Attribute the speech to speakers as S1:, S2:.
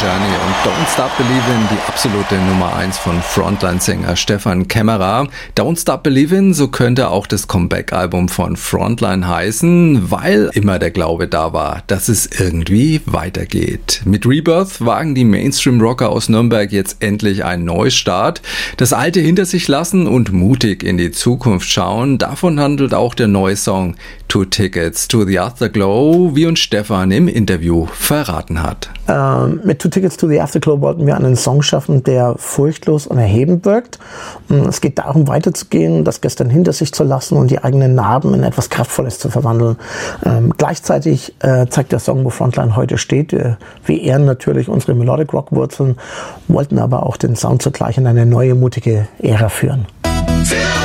S1: Journey und Don't Stop Believin', die absolute Nummer 1 von Frontline-Sänger Stephan Kämmerer. Don't Stop Believin', so könnte auch das Comeback-Album von Frontline heißen, weil immer der Glaube da war, dass es irgendwie weitergeht. Mit Rebirth wagen die Mainstream-Rocker aus Nürnberg jetzt endlich einen Neustart. Das Alte hinter sich lassen und mutig in die Zukunft schauen, davon handelt auch der neue Song Two Tickets to the Afterglow, wie uns Stephan im Interview verraten hat.
S2: Mit Two Tickets to the Afterglow wollten wir einen Song schaffen, der furchtlos und erhebend wirkt. Es geht darum, weiterzugehen, das Gestern hinter sich zu lassen und die eigenen Narben in etwas Kraftvolles zu verwandeln. Gleichzeitig zeigt der Song, wo Frontline heute steht. Wir ehren natürlich unsere Melodic Rock Wurzeln, wollten aber auch den Sound zugleich in eine neue, mutige Ära führen.